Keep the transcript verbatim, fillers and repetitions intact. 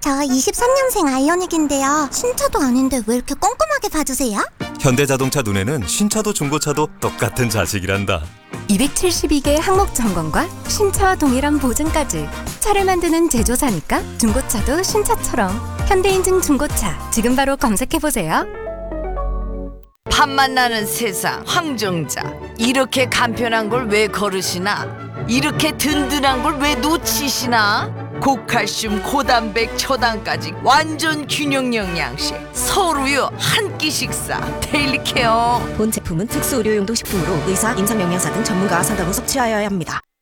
저 이십삼 년생 아이오닉인데요. 신차도 아닌데 왜 이렇게 꼼꼼하게 봐주세요? 현대자동차 눈에는 신차도 중고차도 똑같은 자식이란다. 이백칠십이 개 항목 점검과 신차와 동일한 보증까지. 차를 만드는 제조사니까 중고차도 신차처럼. 현대인증 중고차 지금 바로 검색해보세요. 밥만 나는 세상 황정자, 이렇게 간편한 걸 왜 거르시나? 이렇게 든든한 걸 왜 놓치시나? 고칼슘, 고단백, 초당까지 완전 균형 영양식 서울우유 한 끼 식사 데일리 케어. 본 제품은 특수 의료용도 식품으로 의사, 임상영양사 등 전문가와 상담 후 섭취하여야 합니다.